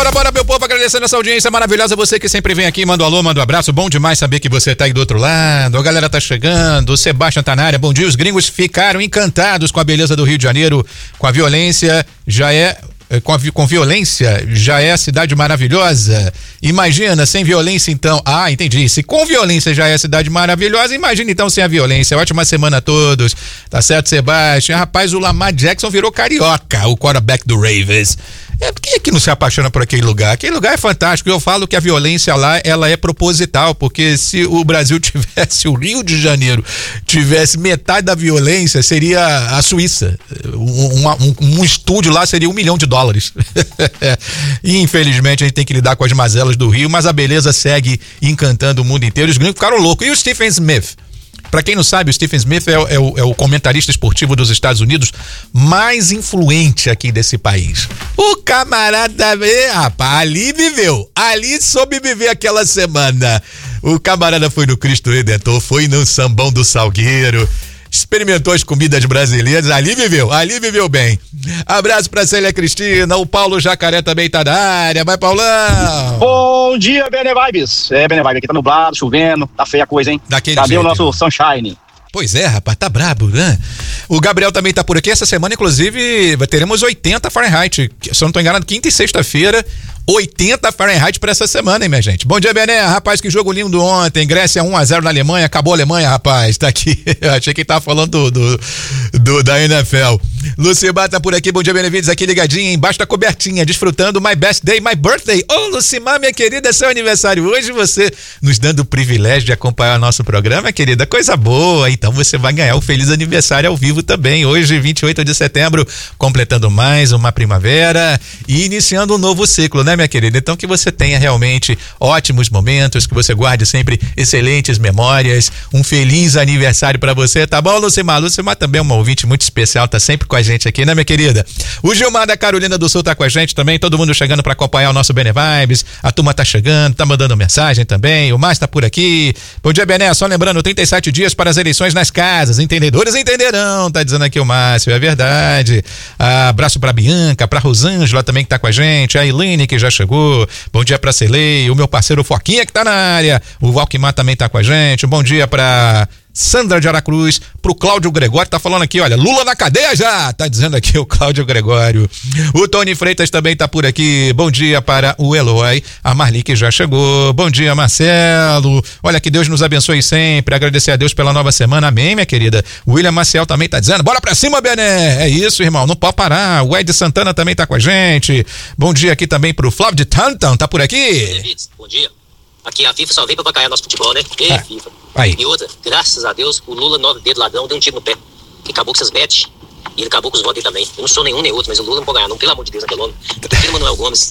Bora, meu povo, agradecendo essa audiência maravilhosa, você que sempre vem aqui, manda um alô, manda um abraço, bom demais saber que você tá aí do outro lado, a galera tá chegando, o Sebastião tá na área, bom dia, os gringos ficaram encantados com a beleza do Rio de Janeiro, com a violência, com violência, já é a cidade maravilhosa. Imagina, sem violência então. Ah, entendi. Se com violência já é a cidade maravilhosa, imagina então sem a violência. Ótima semana a todos. Tá certo, Sebastião? Rapaz, o Lamar Jackson virou carioca, o quarterback do Ravens. Quem é que não se apaixona por aquele lugar? Aquele lugar é fantástico. Eu falo que a violência lá, ela é proposital, porque se o Brasil tivesse, o Rio de Janeiro tivesse metade da violência, seria a Suíça. Um estúdio lá seria $1 milhão. E infelizmente a gente tem que lidar com as mazelas do Rio, mas a beleza segue encantando o mundo inteiro. Os gringos ficaram loucos. E o Stephen Smith? Pra quem não sabe, o Stephen Smith é o comentarista esportivo dos Estados Unidos mais influente aqui desse país. O camarada, rapaz, ali soube viver aquela semana. O camarada foi no Cristo Redentor, foi no Sambão do Salgueiro, experimentou as comidas brasileiras, ali viveu bem. Abraço pra Célia Cristina, o Paulo Jacaré também tá na área, vai Paulão! Bom dia, Bene Vibes. Bene Vibes, aqui tá nublado, chovendo, tá feia a coisa, hein? Cadê o nosso sunshine? Pois é, rapaz, tá brabo, né? O Gabriel também tá por aqui, essa semana inclusive teremos 80 Fahrenheit, se eu não tô enganado, quinta e sexta-feira, 80 Fahrenheit pra essa semana, hein, minha gente? Bom dia, Bené. Rapaz, que jogo lindo ontem. Grécia 1-0 na Alemanha. Acabou a Alemanha, rapaz. Tá aqui. Eu achei que ele tava falando da NFL. Lucimar tá por aqui. Bom dia, bem-vindos. Aqui ligadinho, embaixo da cobertinha, desfrutando my best day, my birthday. Ô, Lucimar, minha querida, é seu aniversário hoje. Você nos dando o privilégio de acompanhar o nosso programa, querida. Coisa boa. Então você vai ganhar o feliz aniversário ao vivo também. Hoje, 28 de setembro, completando mais uma primavera e iniciando um novo ciclo, né, minha querida? Então que você tenha realmente ótimos momentos, que você guarde sempre excelentes memórias, um feliz aniversário pra você, tá bom, Lucimar? Lucimar também é uma ouvinte muito especial, tá sempre com a gente aqui, né, minha querida? O Gilmar da Carolina do Sul tá com a gente também, todo mundo chegando pra acompanhar o nosso Bene Vibes, a turma tá chegando, tá mandando mensagem também, o Márcio tá por aqui. Bom dia, Bené, só lembrando, 37 dias para as eleições nas casas, entendedores entenderão, tá dizendo aqui o Márcio, é verdade. Abraço pra Bianca, pra Rosângela também que tá com a gente, a Helene que já chegou, bom dia pra Celei, o meu parceiro Foquinha que tá na área, o Valquimar também tá com a gente, um bom dia pra Sandra de Aracruz, pro Cláudio Gregório, tá falando aqui, olha, Lula na cadeia já, tá dizendo aqui o Cláudio Gregório. O Tony Freitas também tá por aqui, bom dia para o Eloy, a Marli que já chegou, bom dia Marcelo, olha que Deus nos abençoe sempre, agradecer a Deus pela nova semana, amém minha querida. O William Maciel também tá dizendo, bora pra cima Bené, é isso irmão, não pode parar. O Ed Santana também tá com a gente, bom dia aqui também pro Flávio de Tantan, tá por aqui? Bom dia. Aqui a FIFA só veio pra bacalhar nosso futebol, né? FIFA. Aí. E outra, graças a Deus, o Lula, 9 dedos ladrão, deu um tiro no pé. E acabou com essas bets. E ele acabou com os votos dele também. Eu não sou nenhum nem outro, mas o Lula não pode ganhar, não. Pelo amor de Deus, aquele homem. Prefiro Manuel Gomes.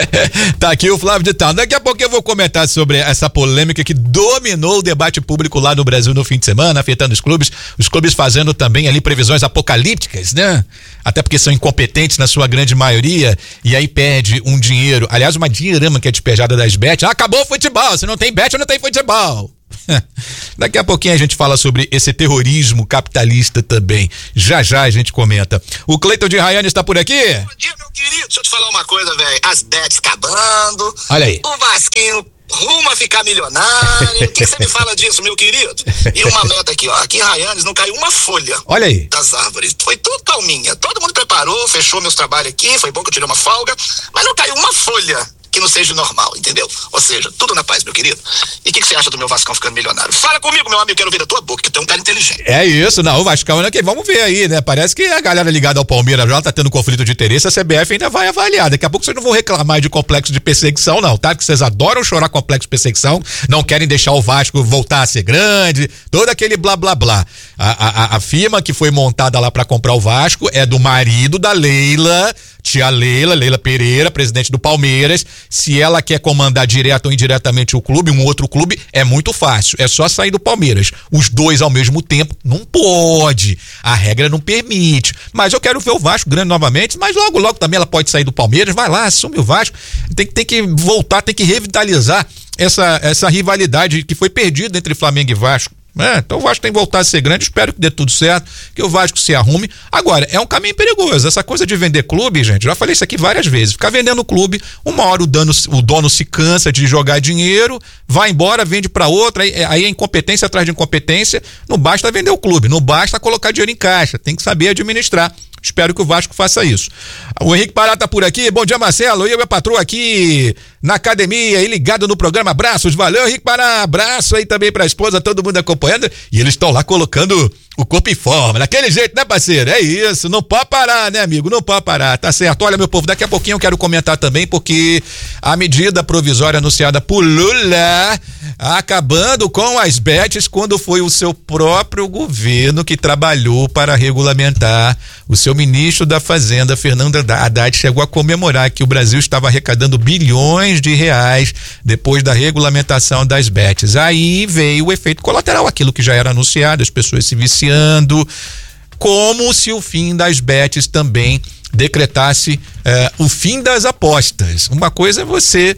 Tá aqui o Flávio de Tal. Daqui a pouco eu vou comentar sobre essa polêmica que dominou o debate público lá no Brasil no fim de semana, afetando os clubes fazendo também ali previsões apocalípticas, né? Até porque são incompetentes na sua grande maioria, e aí perde um dinheiro, aliás, uma dinheirama que é despejada das bets. Acabou o futebol, se não tem bet, não tem futebol. Daqui a pouquinho a gente fala sobre esse terrorismo capitalista também. Já a gente comenta. O Cleiton de Rayane está por aqui? Bom dia, meu querido. Deixa eu te falar uma coisa, velho. As bets acabando. Olha aí. O Vasquinho rumo a ficar milionário. O que você me fala disso, meu querido? E uma meta aqui, ó. Aqui em Raianes não caiu uma folha. Olha aí. Das árvores. Foi tudo calminha. Todo mundo preparou, fechou meus trabalhos aqui. Foi bom que eu tirei uma folga. Mas não caiu uma folha que não seja normal, entendeu? Ou seja, tudo na paz, meu querido. E o que você acha do meu Vascão ficando milionário? Fala comigo, meu amigo, quero ouvir da tua boca, que tu é um cara inteligente. É isso, não, o Vascão, né, que vamos ver aí, né, parece que a galera ligada ao Palmeiras já tá tendo conflito de interesse, a CBF ainda vai avaliar, daqui a pouco vocês não vão reclamar de complexo de perseguição não, tá? Porque vocês adoram chorar complexo de perseguição, não querem deixar o Vasco voltar a ser grande, todo aquele blá blá blá. A firma que foi montada lá pra comprar o Vasco é do marido da Leila, tia Leila Pereira, presidente do Palmeiras. Se ela quer comandar direto ou indiretamente o clube, um outro clube, é muito fácil, é só sair do Palmeiras. Os dois ao mesmo tempo, não pode, a regra não permite. Mas eu quero ver o Vasco grande novamente, mas logo também ela pode sair do Palmeiras, vai lá, assume o Vasco, tem que voltar, tem que revitalizar essa rivalidade que foi perdida entre Flamengo e Vasco. Então o Vasco tem que voltar a ser grande, espero que dê tudo certo, que o Vasco se arrume. Agora, é um caminho perigoso, essa coisa de vender clube, gente, já falei isso aqui várias vezes, ficar vendendo clube, uma hora o dono se cansa de jogar dinheiro, vai embora, vende para outra, aí é incompetência atrás de incompetência, não basta vender o clube, não basta colocar dinheiro em caixa, tem que saber administrar. Espero que o Vasco faça isso. O Henrique Pará tá por aqui. Bom dia, Marcelo. Eu e a patroa aqui na academia e ligado no programa. Abraços, valeu, Henrique Pará. Abraço aí também pra esposa, todo mundo acompanhando. E eles estão lá colocando o corpo em forma. Daquele jeito, né, parceiro? É isso. Não pode parar, né, amigo? Não pode parar. Tá certo. Olha, meu povo, daqui a pouquinho eu quero comentar também, porque a medida provisória anunciada por Lula, acabando com as bets, quando foi o seu próprio governo que trabalhou para regulamentar. O seu ministro da Fazenda, Fernando Haddad, chegou a comemorar que o Brasil estava arrecadando bilhões de reais depois da regulamentação das bets. Aí veio o efeito colateral, aquilo que já era anunciado, as pessoas se viciando, como se o fim das bets também decretasse o fim das apostas. Uma coisa é você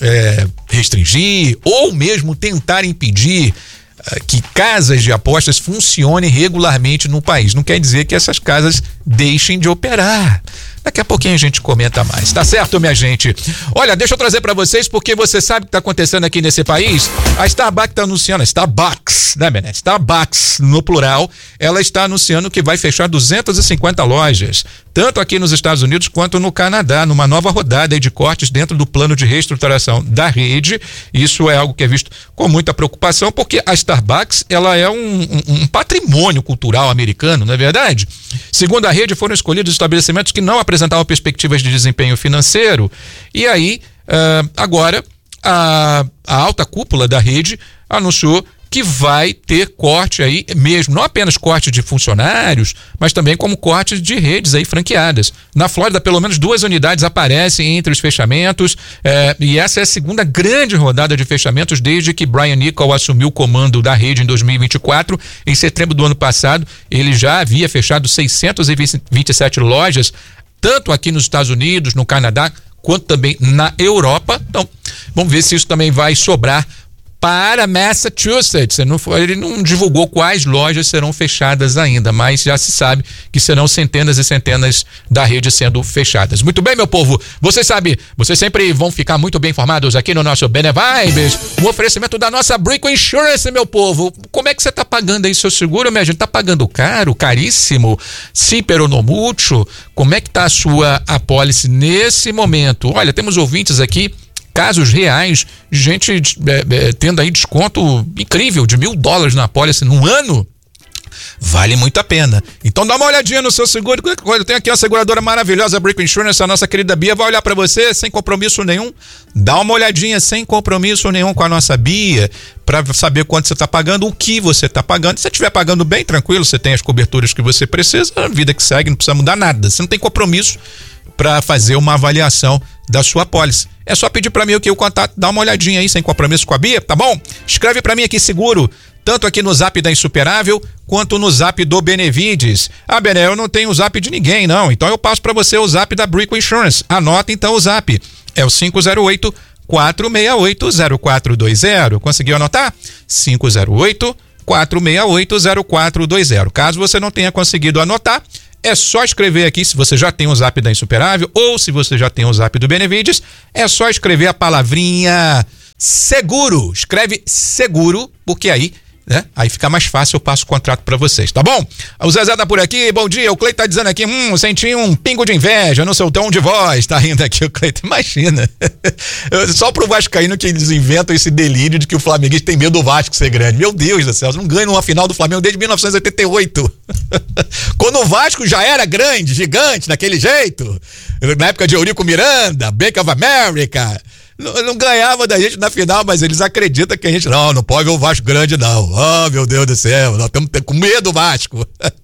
restringir ou mesmo tentar impedir que casas de apostas funcionem regularmente no país. Não quer dizer que essas casas deixem de operar. Daqui a pouquinho a gente comenta mais, tá certo, minha gente? Olha, deixa eu trazer pra vocês, porque você sabe o que tá acontecendo aqui nesse país. A Starbucks tá anunciando, Starbucks, né, Bené? Starbucks, no plural, ela está anunciando que vai fechar 250 lojas, tanto aqui nos Estados Unidos quanto no Canadá, numa nova rodada de cortes dentro do plano de reestruturação da rede. Isso é algo que é visto com muita preocupação, porque a Starbucks, ela é um patrimônio cultural americano, não é verdade? Segundo a rede, foram escolhidos estabelecimentos que não apresentavam perspectivas de desempenho financeiro, e aí agora a alta cúpula da rede anunciou que vai ter corte aí mesmo, não apenas corte de funcionários, mas também como corte de redes aí franqueadas. Na Flórida, pelo menos 2 unidades aparecem entre os fechamentos, e essa é a segunda grande rodada de fechamentos desde que Brian Niccol assumiu o comando da rede em 2024. Em setembro do ano passado, ele já havia fechado 627 lojas, tanto aqui nos Estados Unidos, no Canadá, quanto também na Europa. Então, vamos ver se isso também vai sobrar para Massachusetts. Ele não divulgou quais lojas serão fechadas ainda, mas já se sabe que serão centenas e centenas da rede sendo fechadas. Muito bem, meu povo, vocês sabem, vocês sempre vão ficar muito bem informados aqui no nosso Bene Vibes, um oferecimento da nossa Brico Insurance, meu povo. Como é que você tá pagando aí seu seguro, minha gente? Tá pagando caro, caríssimo? Super ou no mútuo? Como é que tá a sua apólice nesse momento? Olha, temos ouvintes aqui, casos reais, gente tendo aí desconto incrível de $1.000 na apólice num ano. Vale muito a pena. Então dá uma olhadinha no seu seguro. Eu tenho aqui uma seguradora maravilhosa, a Brico Insurance, a nossa querida Bia vai olhar para você sem compromisso nenhum. Dá uma olhadinha sem compromisso nenhum com a nossa Bia, para saber quanto você está pagando, o que você está pagando. Se você estiver pagando bem, tranquilo, você tem as coberturas que você precisa, a vida que segue, não precisa mudar nada. Você não tem compromisso para fazer uma avaliação da sua apólice. É só pedir para mim o contato, dá uma olhadinha aí sem compromisso com a Bia, tá bom? Escreve para mim aqui seguro, tanto aqui no zap da Insuperável, quanto no zap do Benevides. Ah, Bené, eu não tenho o zap de ninguém, não. Então eu passo para você o zap da Brico Insurance. Anota então o zap. É o 508-468-0420. Conseguiu anotar? 508-468-0420. Caso você não tenha conseguido anotar, é só escrever aqui, se você já tem o zap da Insuperável ou se você já tem o zap do Benevides, é só escrever a palavrinha seguro. Escreve seguro, porque aí, né? Aí fica mais fácil, eu passo o contrato pra vocês, tá bom? O Zezé tá por aqui, bom dia, o Cleiton tá dizendo aqui, senti um pingo de inveja no seu tom de voz, tá rindo aqui o Cleiton, imagina, só pro vascaíno que eles inventam esse delírio de que o flamenguista tem medo do Vasco ser grande, meu Deus do céu, não ganha uma final do Flamengo desde 1988, quando o Vasco já era grande, gigante, daquele jeito, na época de Eurico Miranda, Bank of America, não ganhava da gente na final, mas eles acreditam que a gente não pode ver o Vasco grande não. Oh, meu Deus do céu, nós estamos com medo do Vasco.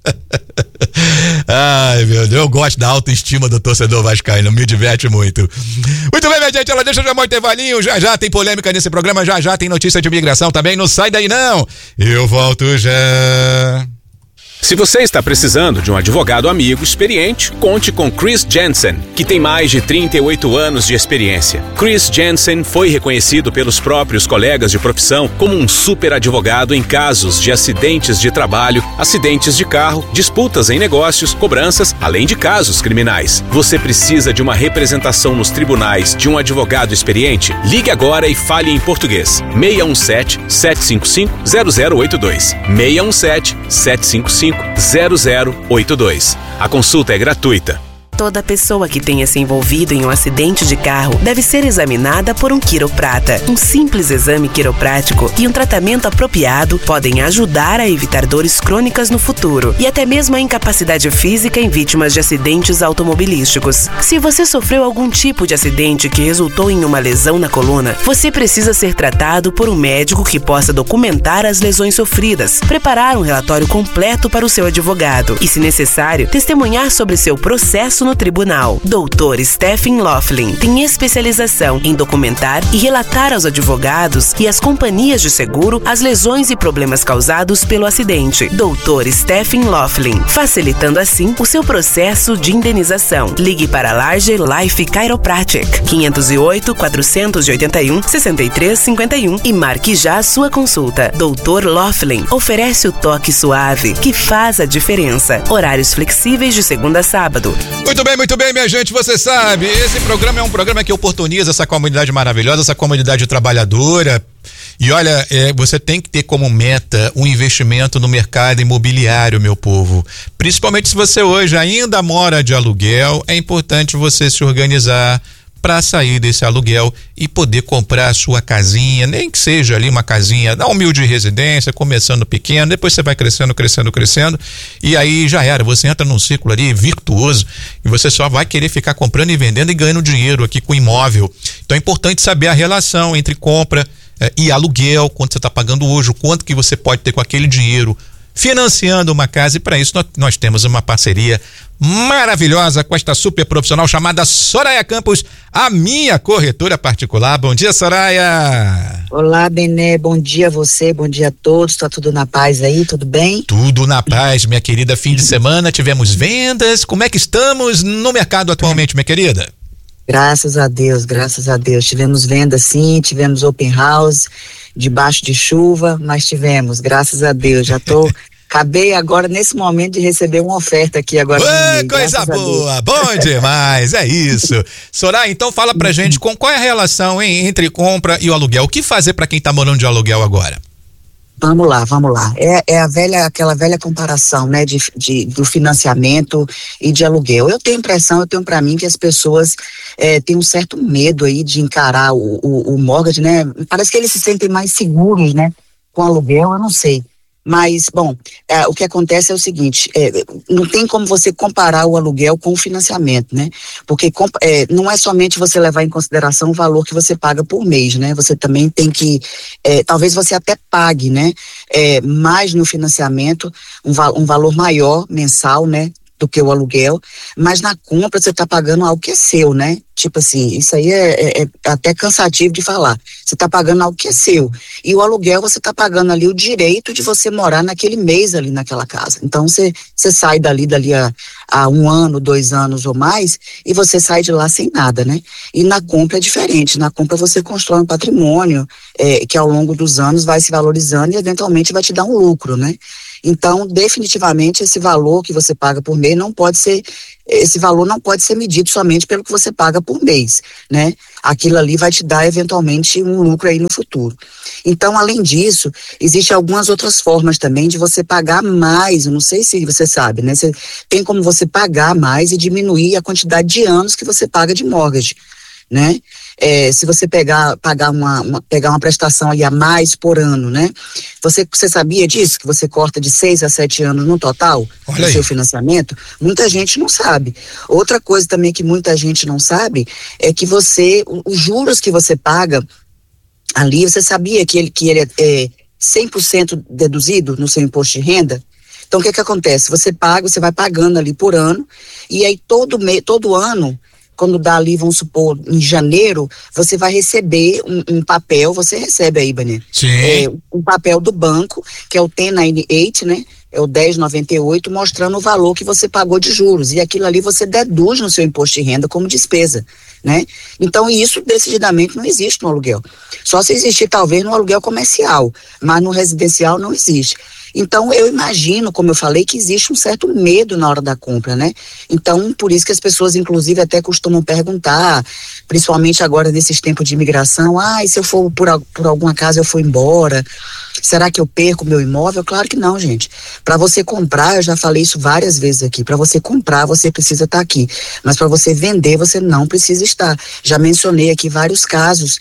Ai, meu Deus, eu gosto da autoestima do torcedor vascaíno, me diverte muito. Muito bem, minha gente, ela deixa já um intervalinho, já tem polêmica nesse programa, já tem notícia de imigração também, não sai daí não. Eu volto já. Se você está precisando de um advogado amigo experiente, conte com Chris Jensen, que tem mais de 38 anos de experiência. Chris Jensen foi reconhecido pelos próprios colegas de profissão como um super advogado em casos de acidentes de trabalho, acidentes de carro, disputas em negócios, cobranças, além de casos criminais. Você precisa de uma representação nos tribunais de um advogado experiente? Ligue agora e fale em português. 617-755-0082. 617-755-0082. A consulta é gratuita. Toda pessoa que tenha se envolvido em um acidente de carro deve ser examinada por um quiroprata. Um simples exame quiroprático e um tratamento apropriado podem ajudar a evitar dores crônicas no futuro e até mesmo a incapacidade física em vítimas de acidentes automobilísticos. Se você sofreu algum tipo de acidente que resultou em uma lesão na coluna, você precisa ser tratado por um médico que possa documentar as lesões sofridas, preparar um relatório completo para o seu advogado e, se necessário, testemunhar sobre seu processo no tribunal. Dr. Stephen Laughlin tem especialização em documentar e relatar aos advogados e às companhias de seguro as lesões e problemas causados pelo acidente. Dr. Stephen Laughlin, facilitando assim o seu processo de indenização. Ligue para Large Life Chiropractic 508-481-6351 e marque já a sua consulta. Dr. Laughlin oferece o toque suave que faz a diferença. Horários flexíveis de segunda a sábado. Muito bem, minha gente, você sabe, esse programa é um programa que oportuniza essa comunidade maravilhosa, essa comunidade trabalhadora. E olha, você tem que ter como meta um investimento no mercado imobiliário, meu povo. Principalmente se você hoje ainda mora de aluguel, é importante você se organizar para sair desse aluguel e poder comprar a sua casinha, nem que seja ali uma casinha da humilde residência, começando pequeno, depois você vai crescendo, e aí já era, você entra num ciclo ali virtuoso e você só vai querer ficar comprando e vendendo e ganhando dinheiro aqui com imóvel. Então é importante saber a relação entre compra e aluguel, quanto você está pagando hoje, o quanto que você pode ter com aquele dinheiro financiando uma casa, e para isso nós temos uma parceria maravilhosa com esta super profissional chamada Soraya Campos, a minha corretora particular. Bom dia, Soraya. Olá, Bené, bom dia a você, bom dia a todos, tá tudo na paz aí, tudo bem? Tudo na paz, minha querida. Fim de semana tivemos vendas, como é que estamos no mercado atualmente, minha querida? Graças a Deus, tivemos venda sim, tivemos open house, debaixo de chuva, mas tivemos, graças a Deus, acabei agora nesse momento de receber uma oferta aqui agora. Coisa boa, bom demais, é isso. Soraya, então fala pra gente qual é a relação entre compra e o aluguel, o que fazer pra quem tá morando de aluguel agora? Vamos lá. É aquela velha comparação, né, do financiamento e de aluguel. Eu tenho pra mim que as pessoas têm um certo medo aí de encarar o mortgage, né? Parece que eles se sentem mais seguros, né, com o aluguel, eu não sei. Mas, bom, o que acontece é o seguinte, não tem como você comparar o aluguel com o financiamento, né? Porque não é somente você levar em consideração o valor que você paga por mês, né? Você também tem que, talvez você até pague, né? Mais no financiamento, um valor maior mensal, né? Do que o aluguel, mas na compra você está pagando algo que é seu, né? Tipo assim, isso aí é até cansativo de falar. Você está pagando algo que é seu. E o aluguel você está pagando ali o direito de você morar naquele mês ali naquela casa. Então você sai dali a 1 ano, 2 anos ou mais, e você sai de lá sem nada, né? E na compra é diferente. Na compra você constrói um patrimônio que ao longo dos anos vai se valorizando e eventualmente vai te dar um lucro, né? Então, definitivamente, esse valor que você paga por mês esse valor não pode ser medido somente pelo que você paga por mês, né? Aquilo ali vai te dar, eventualmente, um lucro aí no futuro. Então, além disso, existem algumas outras formas também de você pagar mais, eu não sei se você sabe, né? Tem como você pagar mais e diminuir a quantidade de anos que você paga de mortgage, né? Se você pegar uma prestação aí a mais por ano, né? Você sabia disso? Que você corta de 6 a 7 anos no total do seu financiamento? Muita gente não sabe. Outra coisa também que muita gente não sabe é que os juros que você paga ali, você sabia que ele é 100% deduzido no seu imposto de renda? Então o que acontece? Você vai pagando ali por ano, e aí todo ano, quando dá ali, vamos supor, em janeiro, você vai receber um papel, você recebe aí, Bené? Sim. Um papel do banco, que é o 1098, né? é o 10,98, mostrando o valor que você pagou de juros, e aquilo ali você deduz no seu imposto de renda como despesa, né? Então isso decididamente não existe no aluguel, só se existir talvez no aluguel comercial, mas no residencial não existe. Então eu imagino, como eu falei, que existe um certo medo na hora da compra, né? Então por isso que as pessoas inclusive até costumam perguntar, principalmente agora nesses tempos de imigração, e se eu for por algum acaso eu for embora, será que eu perco meu imóvel? Claro que não, gente. Para você comprar, eu já falei isso várias vezes aqui, para você comprar você precisa estar aqui, mas para você vender você não precisa estar. Já mencionei aqui vários casos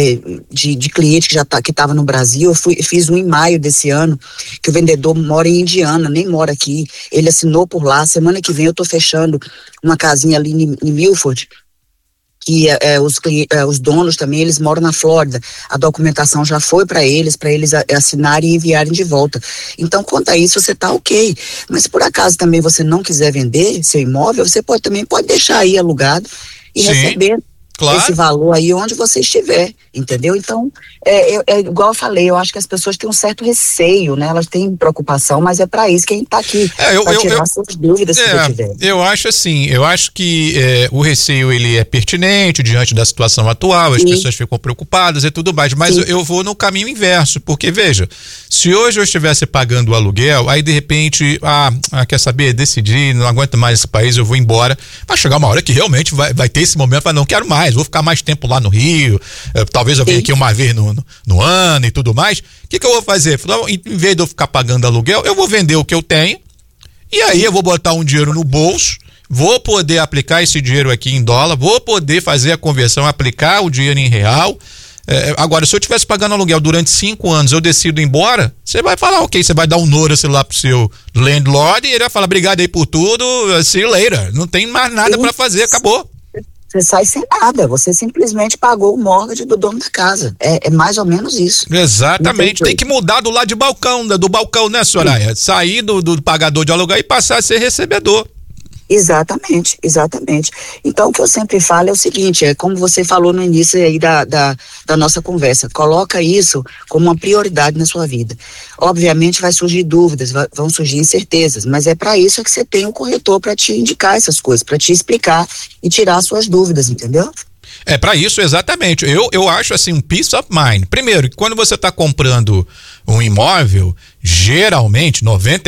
de cliente que estava no Brasil. Eu fiz um em maio desse ano, que o vendedor mora em Indiana, nem mora aqui, ele assinou por lá. Semana que vem eu tô fechando uma casinha ali em Milford, que os donos também, eles moram na Flórida, a documentação já foi para eles assinarem e enviarem de volta. Então, quanto a isso, você tá ok. Mas se por acaso também você não quiser vender seu imóvel, você também pode deixar aí alugado e receber esse valor aí onde você estiver, entendeu? Então, igual eu falei, eu acho que as pessoas têm um certo receio, né? Elas têm preocupação, mas é para isso que a gente tá aqui, para tirar suas dúvidas se você tiver. Eu acho assim, que o receio ele é pertinente diante da situação atual, as pessoas ficam preocupadas e tudo mais, mas eu vou no caminho inverso, porque veja, se hoje eu estivesse pagando o aluguel, aí de repente, quer saber, decidi, não aguento mais esse país, eu vou embora, vai chegar uma hora que realmente vai ter esse momento, não quero mais, vou ficar mais tempo lá no Rio, talvez eu venha aqui uma vez no ano e tudo mais. O que eu vou fazer? Em vez de eu ficar pagando aluguel, eu vou vender o que eu tenho, e aí eu vou botar um dinheiro no bolso, vou poder aplicar esse dinheiro aqui em dólar, vou poder fazer a conversão, aplicar o dinheiro em real. Agora, se eu estivesse pagando aluguel durante 5 anos, eu decido ir embora, você vai falar, ok, você vai dar um notice lá pro seu landlord e ele vai falar, obrigado aí por tudo, see you later. Não tem mais nada para fazer, acabou. Você sai sem nada, você simplesmente pagou o mortgage do dono da casa. É mais ou menos isso. Exatamente, tem que mudar do lado do balcão, né, Soraya? Sair do pagador de aluguel e passar a ser recebedor. Exatamente. Então o que eu sempre falo é o seguinte, como você falou no início aí da nossa conversa, coloca isso como uma prioridade na sua vida. Obviamente vai surgir dúvidas, vão surgir incertezas, mas é para isso que você tem um corretor para te indicar essas coisas, para te explicar e tirar suas dúvidas, entendeu? É para isso, exatamente. Eu acho assim um peace of mind. Primeiro, quando você está comprando um imóvel, geralmente,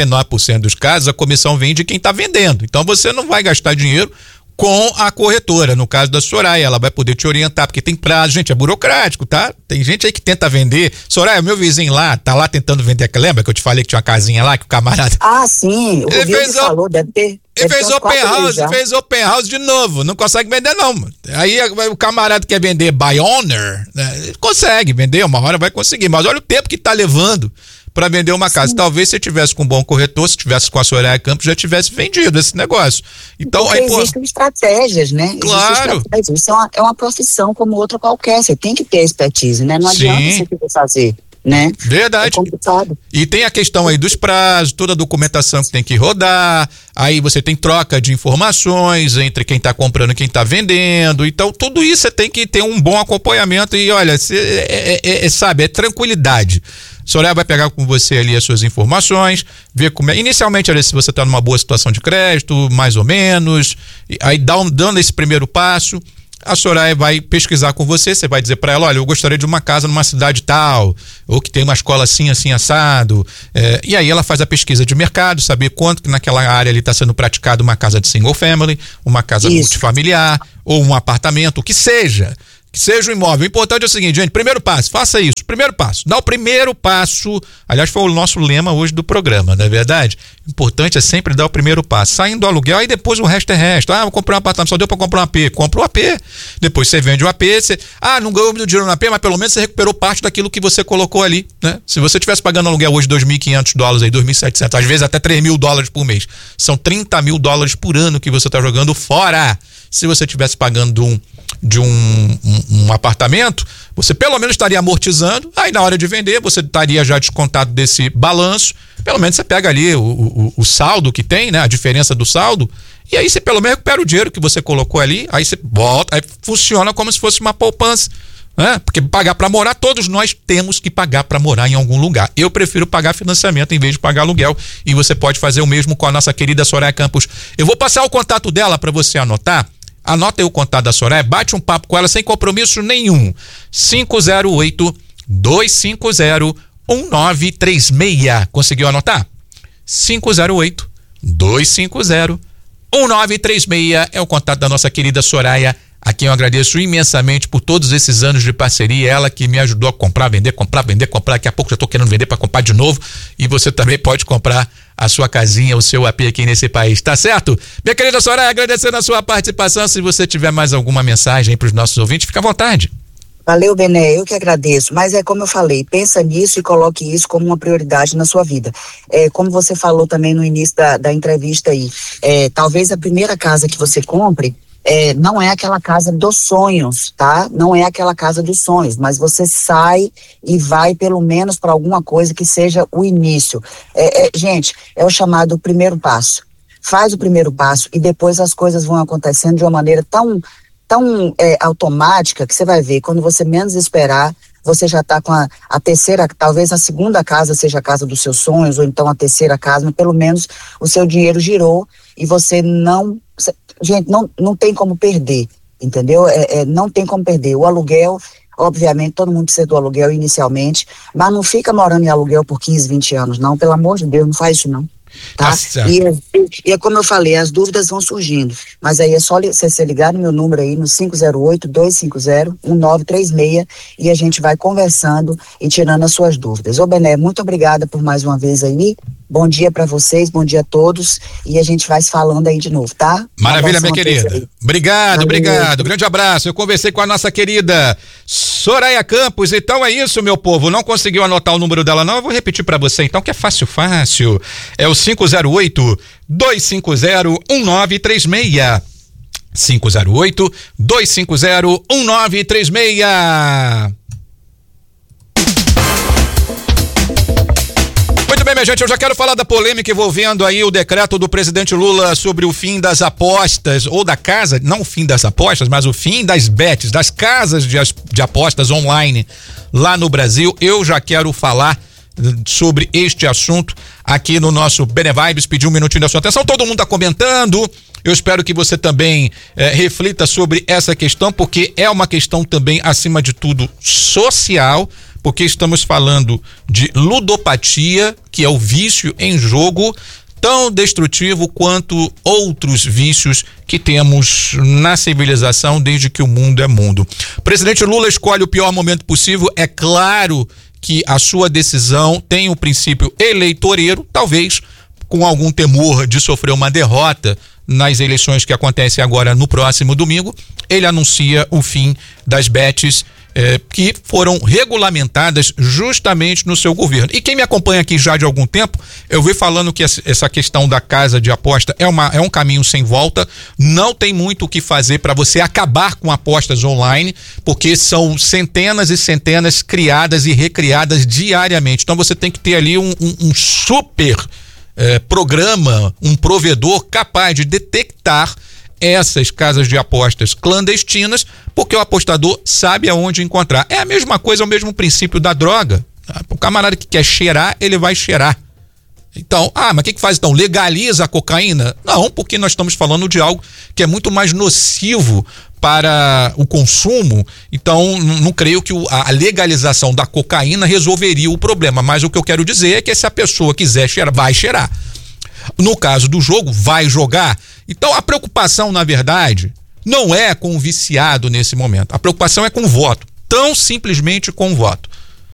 99% dos casos, a comissão vem de quem está vendendo. Então você não vai gastar dinheiro com a corretora. No caso da Soraya, ela vai poder te orientar, porque tem prazo, gente, é burocrático, tá? Tem gente aí que tenta vender. Soraya, meu vizinho lá, tá lá tentando vender, lembra que eu te falei que tinha uma casinha lá, que o camarada... Sim, o Vitor falou, deve ter... Ele fez open house de novo, não consegue vender não. Aí o camarada quer vender by owner, né? Consegue vender, uma hora vai conseguir, mas olha o tempo que tá levando para vender uma casa. Talvez se tivesse com um bom corretor, se tivesse com a Soraya Campos, já tivesse vendido esse negócio. Então, existem estratégias, né? Claro. Isso é uma profissão como outra qualquer, você tem que ter expertise, né? Não adianta você querer fazer, né? Verdade. É complicado. E tem a questão aí dos prazos, toda a documentação que tem que rodar, aí você tem troca de informações entre quem está comprando e quem está vendendo, então tudo isso você tem que ter um bom acompanhamento e olha, sabe, é tranquilidade. A Soraya vai pegar com você ali as suas informações, ver como é. Inicialmente, se você está numa boa situação de crédito, mais ou menos, aí dando esse primeiro passo, a Soraya vai pesquisar com você, você vai dizer para ela, olha, eu gostaria de uma casa numa cidade tal, ou que tem uma escola assim, assim, assado, e aí ela faz a pesquisa de mercado, saber quanto que naquela área ali está sendo praticado uma casa de single family, uma casa multifamiliar, ou um apartamento, o que seja um imóvel. O importante é o seguinte, gente, primeiro passo, faça isso, primeiro passo, dá o primeiro passo, aliás foi o nosso lema hoje do programa, não é verdade? O importante é sempre dar o primeiro passo, saindo do aluguel, aí depois o resto é resto. Eu comprei um apartamento, só deu pra comprar um AP, compra o AP, depois você vende o AP, não ganhou muito dinheiro no AP, mas pelo menos você recuperou parte daquilo que você colocou ali, né? Se você estivesse pagando aluguel hoje $2.500 aí, $2.700, às vezes até $3.000 por mês, são $30.000 por ano que você tá jogando fora. Se você estivesse pagando de um apartamento, você pelo menos estaria amortizando, aí na hora de vender você estaria já descontado desse balanço, pelo menos você pega ali o saldo que tem, né, a diferença do saldo, e aí você pelo menos recupera o dinheiro que você colocou ali, aí você volta, aí funciona como se fosse uma poupança. Porque pagar para morar, todos nós temos que pagar para morar em algum lugar. Eu prefiro pagar financiamento em vez de pagar aluguel, e você pode fazer o mesmo com a nossa querida Soraya Campos. Eu vou passar o contato dela para você anotar. Anota aí o contato da Soraya, bate um papo com ela sem compromisso nenhum. 508-250-1936. Conseguiu anotar? 508-250-1936 é o contato da nossa querida Soraya, a quem eu agradeço imensamente por todos esses anos de parceria. Ela que me ajudou a comprar, vender. Daqui a pouco já estou querendo vender para comprar de novo, e você também pode comprar a sua casinha, o seu AP aqui nesse país, tá certo? Minha querida Soraya, agradecendo a sua participação. Se você tiver mais alguma mensagem aí para os nossos ouvintes, fica à vontade. Valeu, Bené, eu que agradeço, mas é como eu falei, pensa nisso e coloque isso como uma prioridade na sua vida. Como você falou também no início da entrevista aí, talvez a primeira casa que você compre, não é aquela casa dos sonhos, tá? Não é aquela casa dos sonhos, mas você sai e vai pelo menos para alguma coisa que seja o início. Gente, é o chamado primeiro passo. Faz o primeiro passo e depois as coisas vão acontecendo de uma maneira tão automática que você vai ver, quando você menos esperar, você já está com a terceira, talvez a segunda casa seja a casa dos seus sonhos, ou então a terceira casa, mas pelo menos o seu dinheiro girou e você não tem como perder, entendeu? Não tem como perder. O aluguel, obviamente, todo mundo precisa do aluguel inicialmente, mas não fica morando em aluguel por 15, 20 anos, não, pelo amor de Deus, não faz isso não. Tá? E é como eu falei, as dúvidas vão surgindo, mas aí é só você ligar no meu número aí no 508-250-1936 e a gente vai conversando e tirando as suas dúvidas. Ô Bené, muito obrigada por mais uma vez aí, bom dia para vocês, bom dia a todos, e a gente vai se falando aí de novo, tá? Maravilha, minha querida. Obrigado. Grande abraço. Eu conversei com a nossa querida Soraya Campos. Então é isso, meu povo. Não conseguiu anotar o número dela, não? Eu vou repetir para você, então, que é fácil. É o 508-250-1936. 508-250-1936. Muito bem, minha gente, eu já quero falar da polêmica envolvendo aí o decreto do presidente Lula sobre o fim das apostas, ou da casa, não o fim das apostas, mas o fim das bets, das casas de apostas online lá no Brasil. Eu já quero falar sobre este assunto aqui no nosso Bene Vibes, pedir um minutinho da sua atenção. Todo mundo está comentando. Eu espero que você também reflita sobre essa questão, porque é uma questão também, acima de tudo, social, porque estamos falando de ludopatia, que é o vício em jogo, tão destrutivo quanto outros vícios que temos na civilização desde que o mundo é mundo. O presidente Lula escolhe o pior momento possível. É claro que a sua decisão tem um princípio eleitoreiro, talvez com algum temor de sofrer uma derrota nas eleições que acontecem agora no próximo domingo. Ele anuncia o fim das bets que foram regulamentadas justamente no seu governo. E quem me acompanha aqui já de algum tempo, eu venho falando que essa questão da casa de aposta é um caminho sem volta. Não tem muito o que fazer para você acabar com apostas online, porque são centenas e centenas criadas e recriadas diariamente. Então você tem que ter ali um super programa, um provedor capaz de detectar essas casas de apostas clandestinas, porque o apostador sabe aonde encontrar. É a mesma coisa, é o mesmo princípio da droga. O camarada que quer cheirar, ele vai cheirar. Então, mas o que faz então? Legaliza a cocaína? Não, porque nós estamos falando de algo que é muito mais nocivo para o consumo. Então, não creio que a legalização da cocaína resolveria o problema, mas o que eu quero dizer é que se a pessoa quiser cheirar, vai cheirar. No caso do jogo, vai jogar. Então a preocupação, na verdade, não é com o viciado nesse momento. A preocupação é com o voto. Tão simplesmente com o voto.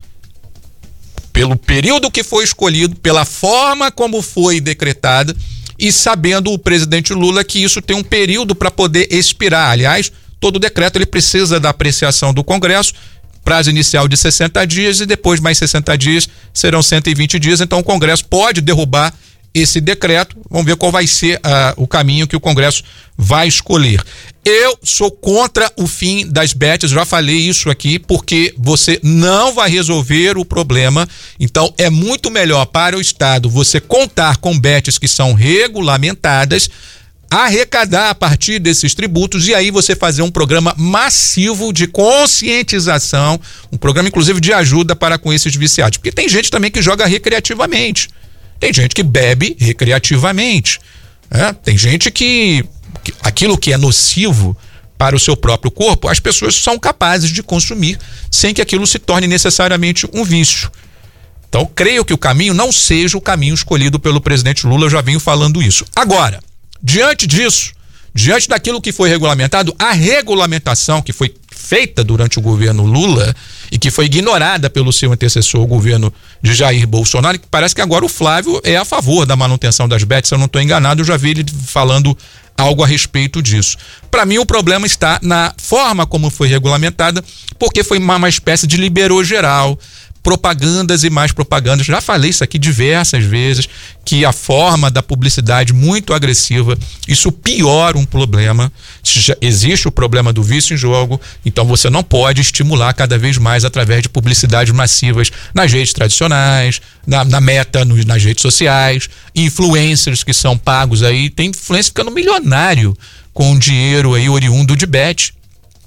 Pelo período que foi escolhido, pela forma como foi decretada, e sabendo o presidente Lula que isso tem um período para poder expirar. Aliás, todo decreto ele precisa da apreciação do Congresso, prazo inicial de 60 dias e depois mais 60 dias serão 120 dias. Então o Congresso pode derrubar esse decreto. Vamos ver qual vai ser o caminho que o Congresso vai escolher. Eu sou contra o fim das bets, já falei isso aqui, porque você não vai resolver o problema. Então é muito melhor para o Estado você contar com bets que são regulamentadas, arrecadar a partir desses tributos e aí você fazer um programa massivo de conscientização, um programa inclusive de ajuda para com esses viciados, porque tem gente também que joga recreativamente, tem gente que bebe recreativamente, tem gente que aquilo que é nocivo para o seu próprio corpo, as pessoas são capazes de consumir sem que aquilo se torne necessariamente um vício. Então, creio que o caminho não seja o caminho escolhido pelo presidente Lula, eu já venho falando isso. Agora, diante disso, diante daquilo que foi regulamentado, a regulamentação que foi feita durante o governo Lula e que foi ignorada pelo seu antecessor, o governo de Jair Bolsonaro, que parece que agora o Flávio é a favor da manutenção das bets, se eu não estou enganado, eu já vi ele falando algo a respeito disso. Para mim, o problema está na forma como foi regulamentada, porque foi uma espécie de liberou geral, propagandas e mais propagandas. Já falei isso aqui diversas vezes, que a forma da publicidade muito agressiva, isso piora um problema. Já existe o problema do vício em jogo, então você não pode estimular cada vez mais através de publicidades massivas nas redes tradicionais, na Meta, nas redes sociais, influencers que são pagos aí, tem influencer ficando milionário com dinheiro aí oriundo de bet.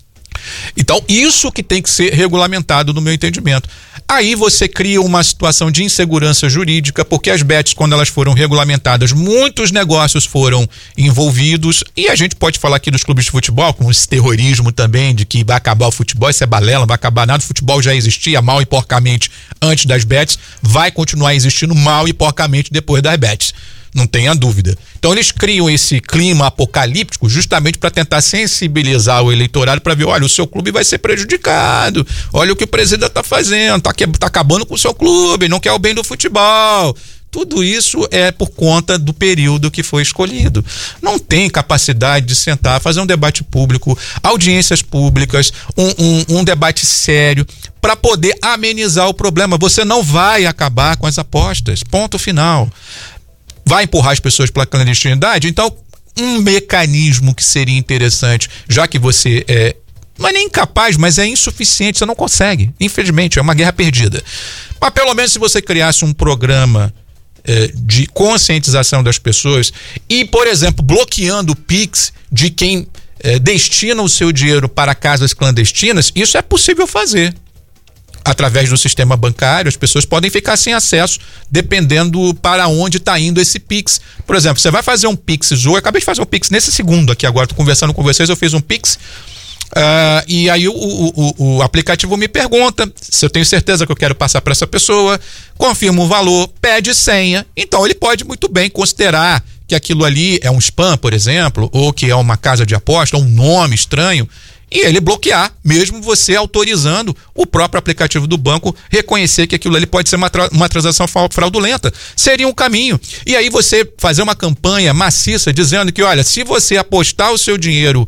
Então, isso que tem que ser regulamentado no meu entendimento. Aí você cria uma situação de insegurança jurídica, porque as bets, quando elas foram regulamentadas, muitos negócios foram envolvidos, e a gente pode falar aqui dos clubes de futebol, com esse terrorismo também, de que vai acabar o futebol, isso é balela, não vai acabar nada, o futebol já existia mal e porcamente antes das bets, vai continuar existindo mal e porcamente depois das bets. Não tenha dúvida. Então eles criam esse clima apocalíptico justamente para tentar sensibilizar o eleitorado para ver, olha, o seu clube vai ser prejudicado, olha o que o presidente está fazendo, tá acabando com o seu clube, não quer o bem do futebol. Tudo isso é por conta do período que foi escolhido. Não tem capacidade de sentar, fazer um debate público, audiências públicas, um debate sério para poder amenizar o problema. Você não vai acabar com as apostas, ponto final. Vai empurrar as pessoas para a clandestinidade? Então, um mecanismo que seria interessante, já que você não é nem incapaz, mas é insuficiente, você não consegue. Infelizmente, é uma guerra perdida. Mas pelo menos se você criasse um programa de conscientização das pessoas e, por exemplo, bloqueando o Pix de quem destina o seu dinheiro para casas clandestinas, isso é possível fazer. Através do sistema bancário, as pessoas podem ficar sem acesso, dependendo para onde está indo esse Pix. Por exemplo, você vai fazer um Pix, eu acabei de fazer um Pix nesse segundo aqui agora, estou conversando com vocês, eu fiz um Pix, e aí o aplicativo me pergunta se eu tenho certeza que eu quero passar para essa pessoa, confirma o valor, pede senha, então ele pode muito bem considerar que aquilo ali é um spam, por exemplo, ou que é uma casa de aposta, um nome estranho, e ele bloquear, mesmo você autorizando o próprio aplicativo do banco reconhecer que aquilo ali pode ser uma transação fraudulenta. Seria um caminho. E aí você fazer uma campanha maciça dizendo que, olha, se você apostar o seu dinheiro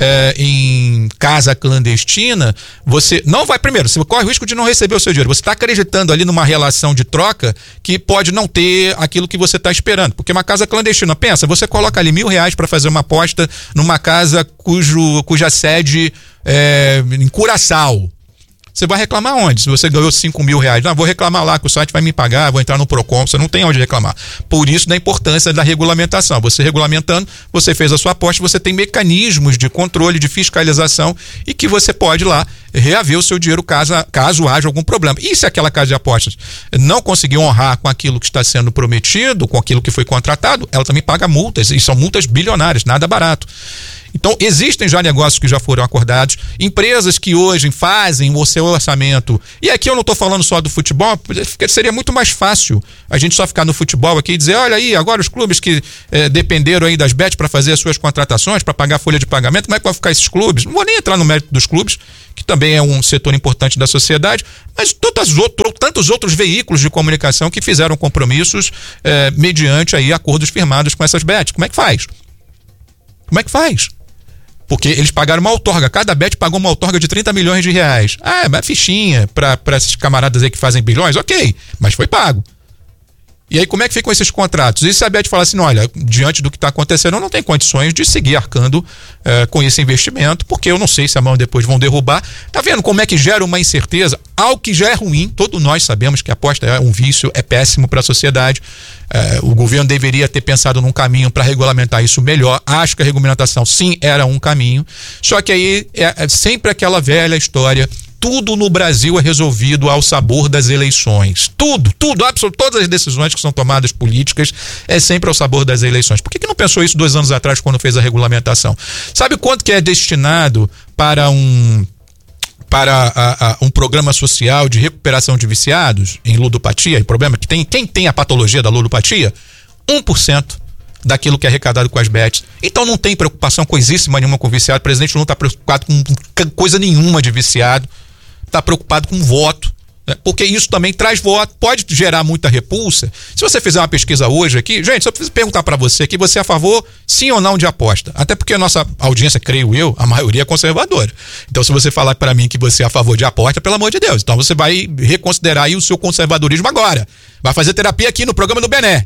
em casa clandestina, você não vai, primeiro, você corre o risco de não receber o seu dinheiro. Você está acreditando ali numa relação de troca que pode não ter aquilo que você está esperando. Porque uma casa clandestina, pensa, você coloca ali R$1.000 para fazer uma aposta numa casa cuja sede em Curaçao. Você vai reclamar onde? Se você ganhou R$5.000, não, vou reclamar lá que o site vai me pagar, vou entrar no Procon, você não tem onde reclamar. Por isso da importância da regulamentação. Você regulamentando, você fez a sua aposta, você tem mecanismos de controle, de fiscalização e que você pode lá reaver o seu dinheiro caso haja algum problema. E se aquela casa de apostas não conseguir honrar com aquilo que está sendo prometido, com aquilo que foi contratado, ela também paga multas, e são multas bilionárias, nada barato. Então, existem já negócios que já foram acordados, empresas que hoje fazem o seu orçamento, e aqui eu não estou falando só do futebol, porque seria muito mais fácil a gente só ficar no futebol aqui e dizer, olha aí, agora os clubes que dependeram aí das bets para fazer as suas contratações, para pagar a folha de pagamento, como é que vai ficar esses clubes? Não vou nem entrar no mérito dos clubes, que também é um setor importante da sociedade, mas tantos outros veículos de comunicação que fizeram compromissos mediante aí acordos firmados com essas bets. Como é que faz? Como é que faz? Porque eles pagaram uma outorga, cada bet pagou uma outorga de R$30 milhões. É fichinha para esses camaradas aí que fazem bilhões, ok, mas foi pago. E aí como é que ficam esses contratos? E se a Bet fala assim, olha, diante do que está acontecendo, eu não tenho condições de seguir arcando com esse investimento, porque eu não sei se amanhã depois vão derrubar. Tá vendo como é que gera uma incerteza? Algo que já é ruim, todos nós sabemos que a aposta é um vício, é péssimo para a sociedade. O governo deveria ter pensado num caminho para regulamentar isso melhor. Acho que a regulamentação sim era um caminho, só que aí é sempre aquela velha história. Tudo no Brasil é resolvido ao sabor das eleições. Tudo, absolutamente, todas as decisões que são tomadas políticas é sempre ao sabor das eleições. Por que não pensou isso 2 anos atrás quando fez a regulamentação? Sabe quanto que é destinado para um programa social de recuperação de viciados em ludopatia? O problema é que quem tem a patologia da ludopatia? 1% daquilo que é arrecadado com as bets. Então não tem preocupação coisíssima nenhuma com viciado. O presidente não está preocupado com coisa nenhuma de viciado. Está preocupado com voto, né? Porque isso também traz voto, pode gerar muita repulsa. Se você fizer uma pesquisa hoje aqui, gente, só preciso perguntar para você que você é a favor, sim ou não, de aposta. Até porque a nossa audiência, creio eu, a maioria é conservadora. Então se você falar para mim que você é a favor de aposta, pelo amor de Deus, então você vai reconsiderar aí o seu conservadorismo agora. Vai fazer terapia aqui no programa do Bené.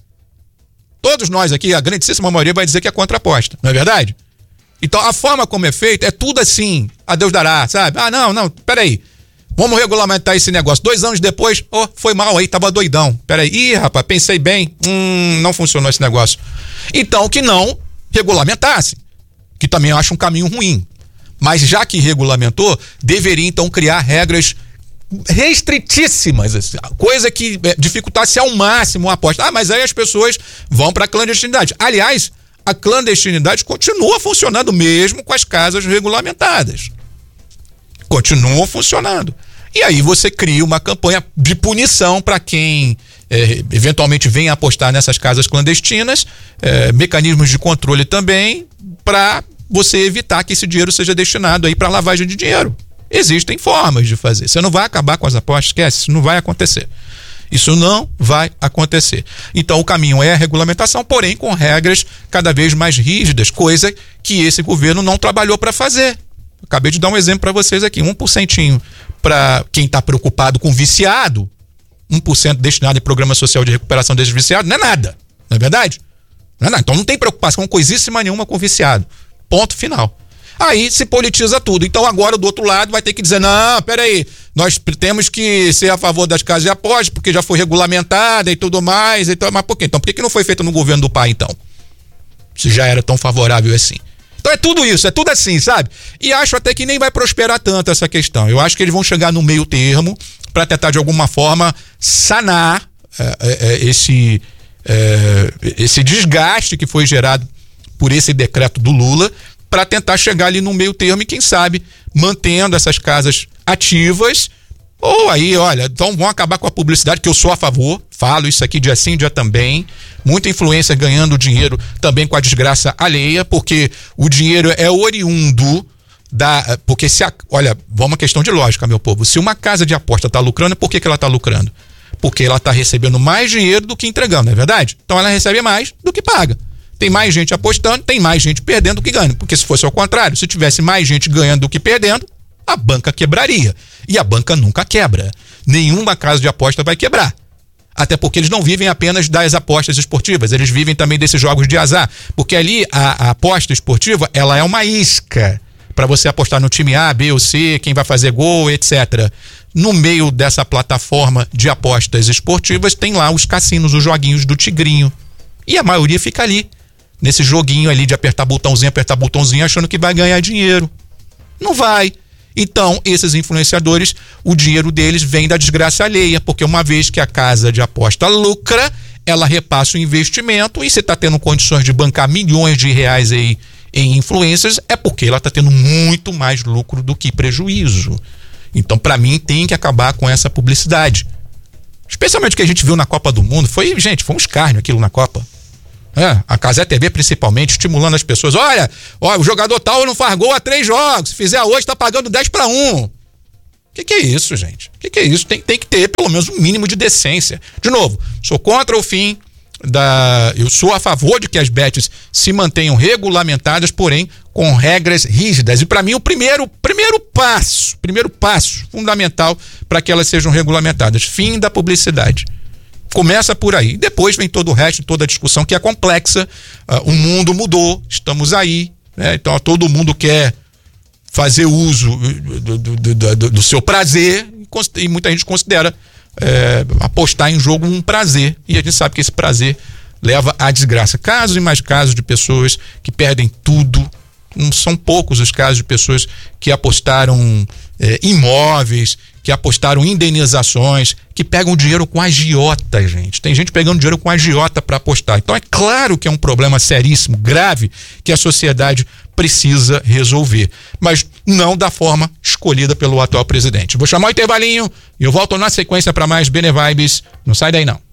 Todos nós aqui, a grandíssima maioria vai dizer que é contra a aposta, não é verdade? Então a forma como é feito é tudo assim, a Deus dará, sabe? Não, peraí, vamos regulamentar esse negócio. 2 anos depois, foi mal aí, tava doidão. Peraí, rapaz, pensei bem, não funcionou esse negócio. Então que não regulamentasse, que também eu acho um caminho ruim. Mas já que regulamentou, deveria então criar regras restritíssimas, assim, coisa que dificultasse ao máximo a aposta. Mas aí as pessoas vão para a clandestinidade. Aliás, a clandestinidade continua funcionando mesmo com as casas regulamentadas. Continua funcionando. E aí você cria uma campanha de punição para quem eventualmente venha apostar nessas casas clandestinas, mecanismos de controle também, para você evitar que esse dinheiro seja destinado aí para lavagem de dinheiro. Existem formas de fazer. Você não vai acabar com as apostas, esquece, isso não vai acontecer. Isso não vai acontecer. Então o caminho é a regulamentação, porém com regras cada vez mais rígidas, coisa que esse governo não trabalhou para fazer. Acabei de dar um exemplo para vocês aqui, 1% para quem está preocupado com viciado, 1% destinado em programa social de recuperação desses viciados, não é nada, não é verdade? Não é nada. Então não tem preocupação coisíssima nenhuma com viciado. Ponto final. Aí se politiza tudo. Então agora do outro lado vai ter que dizer, não, peraí, nós temos que ser a favor das casas de apostas, porque já foi regulamentada e tudo mais. Então, mas por quê? Então por que não foi feito no governo do pai, então? Se já era tão favorável assim. Então é tudo isso, é tudo assim, sabe? E acho até que nem vai prosperar tanto essa questão. Eu acho que eles vão chegar no meio termo para tentar de alguma forma sanar esse desgaste que foi gerado por esse decreto do Lula, para tentar chegar ali no meio termo e quem sabe mantendo essas casas ativas, ou aí, olha, então vão acabar com a publicidade, que eu sou a favor, falo isso aqui dia sim, dia também, muita influência ganhando dinheiro também com a desgraça alheia, porque o dinheiro é oriundo porque olha, vamos uma questão de lógica, meu povo, se uma casa de aposta está lucrando, por que ela está lucrando? Porque ela está recebendo mais dinheiro do que entregando, não é verdade? Então ela recebe mais do que paga. Tem mais gente apostando, tem mais gente perdendo do que ganhando. Porque se fosse ao contrário, se tivesse mais gente ganhando do que perdendo, a banca quebraria. E a banca nunca quebra. Nenhuma casa de aposta vai quebrar. Até porque eles não vivem apenas das apostas esportivas, eles vivem também desses jogos de azar. Porque ali a aposta esportiva, ela é uma isca para você apostar no time A, B ou C, quem vai fazer gol, etc. No meio dessa plataforma de apostas esportivas, tem lá os cassinos, os joguinhos do tigrinho. E a maioria fica ali, nesse joguinho ali de apertar botãozinho, achando que vai ganhar dinheiro. Não vai. Então, esses influenciadores, o dinheiro deles vem da desgraça alheia, porque uma vez que a casa de aposta lucra, ela repassa o investimento, e se está tendo condições de bancar milhões de reais aí em influências, é porque ela está tendo muito mais lucro do que prejuízo. Então, para mim, tem que acabar com essa publicidade. Especialmente o que a gente viu na Copa do Mundo, foi um escárnio aquilo na Copa. A Cazé TV principalmente, estimulando as pessoas. Olha, o jogador tal não faz gol há 3 jogos. Se fizer hoje, tá pagando 10-1. Que é isso, gente? Que é isso? Tem que ter pelo menos um mínimo de decência. De novo, sou contra o fim eu sou a favor de que as bets se mantenham regulamentadas, porém com regras rígidas. E para mim o primeiro passo fundamental para que elas sejam regulamentadas: fim da publicidade. Começa por aí. Depois vem todo o resto, toda a discussão que é complexa. O mundo mudou, estamos aí, né? Então todo mundo quer fazer uso do seu prazer e muita gente considera apostar em jogo um prazer. E a gente sabe que esse prazer leva à desgraça. Casos e mais casos de pessoas que perdem tudo. Não são poucos os casos de pessoas que apostaram imóveis, que apostaram indenizações, que pegam dinheiro com agiota, gente. Tem gente pegando dinheiro com agiota para apostar. Então é claro que é um problema seríssimo, grave, que a sociedade precisa resolver. Mas não da forma escolhida pelo atual presidente. Vou chamar o intervalinho e eu volto na sequência para mais Bene Vibes. Não sai daí não.